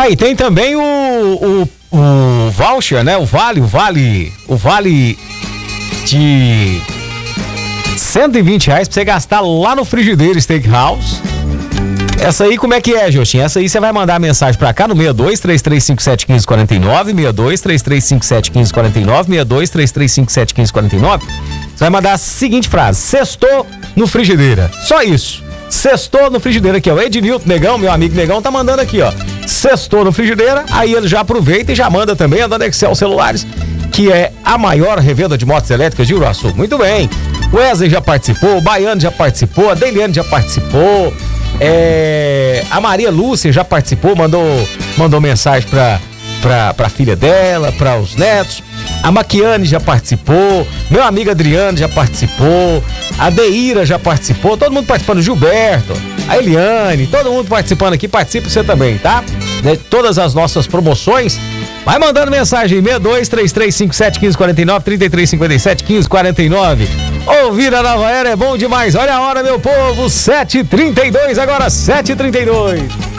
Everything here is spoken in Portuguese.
Aí tem também o voucher, né? O vale de R$120 pra você gastar lá no Frigideira Steakhouse. Essa aí como é que é, Jotinho? Essa aí você vai mandar mensagem pra cá no 62-3357-1549, 62-3357-1549, 62-3357-1549. Você vai mandar a seguinte frase: sextou no Frigideira. Só isso. Sextou no Frigideira aqui, ó. O Ednilton Negão, meu amigo Negão, tá mandando aqui, ó. Sextou no Frigideira, aí ele já aproveita e já manda também a da Excel Celulares, que é a maior revenda de motos elétricas de Uruaçu. Muito bem. O Wesley já participou, o Baiano já participou, a Deliane já participou, a Maria Lúcia já participou, mandou mensagem pra filha dela, para os netos. A Maquiane já participou, meu amigo Adriano já participou, a Deira já participou, todo mundo participando, Gilberto, a Eliane, todo mundo participando aqui, participe você também, tá? De todas as nossas promoções, vai mandando mensagem, 62-3357-1549, 3357-1549. Ouvir a Nova Era é bom demais, olha a hora, meu povo, 7h32, agora 7h32.